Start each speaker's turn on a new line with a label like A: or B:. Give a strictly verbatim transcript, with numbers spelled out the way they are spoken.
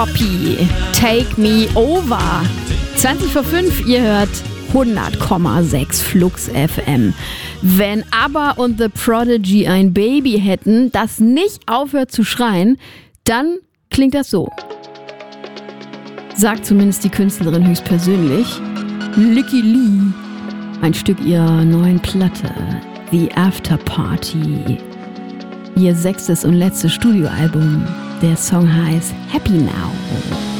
A: Poppy, Take Me Over. zwanzig vor fünf, ihr hört hundert Komma sechs Flux F M. Wenn ABBA und The Prodigy ein Baby hätten, das nicht aufhört zu schreien, dann klingt das so. Sagt zumindest die Künstlerin höchstpersönlich. Lykke Li. Ein Stück ihrer neuen Platte, The After Party. Ihr sechstes und letztes Studioalbum. Der Song heißt Happy Now.